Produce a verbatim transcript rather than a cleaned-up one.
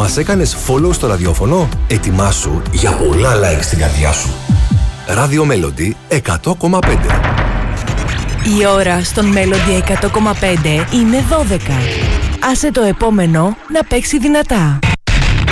Μας έκανες follow στο ραδιόφωνο? Ετοιμάσου για πολλά like στην καρδιά σου. Radio Melody εκατό κόμμα πέντε. Η ώρα στον Melody εκατό κόμμα πέντε είναι δώδεκα. Άσε το επόμενο να παίξει δυνατά.